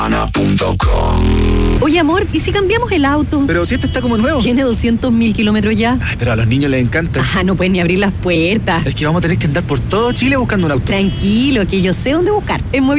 Oye, amor, ¿y si cambiamos el auto? Pero si este está como nuevo. Tiene 200.000 kilómetros ya. Ay, pero a los niños les encanta. Ah, no pueden ni abrir las puertas. Es que vamos a tener que andar por todo Chile buscando un auto. Tranquilo, que yo sé dónde buscar. En